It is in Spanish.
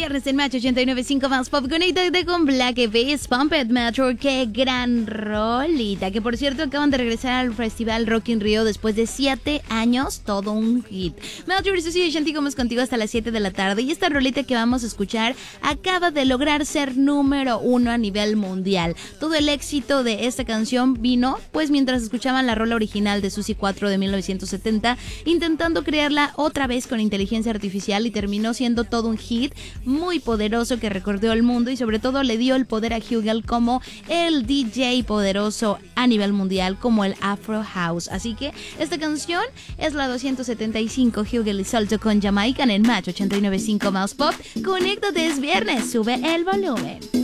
viernes en Match 89.5 más Pop. Conéctate con Black Eyed Pump It Metro. Qué gran rolita. Que por cierto acaban de regresar al Festival Rock in Rio después de 7 años. Todo un hit. Metro y Susi y Shanti Gómez contigo hasta las 7 de la tarde. Y esta rolita que vamos a escuchar acaba de lograr ser número 1 a nivel mundial. Todo el éxito de esta canción vino pues mientras escuchaban la rola original de Susi 4 de 1970, intentando crearla otra vez con inteligencia artificial, y terminó siendo todo un hit muy poderoso que recorrió el mundo y sobre todo le dio el poder a Hugel como el DJ poderoso a nivel mundial, como el Afro House. Así que esta canción es la 275, Hugel y Salto con Jamaican en Match 89.5 más Pop. Conéctate, es viernes, sube el volumen.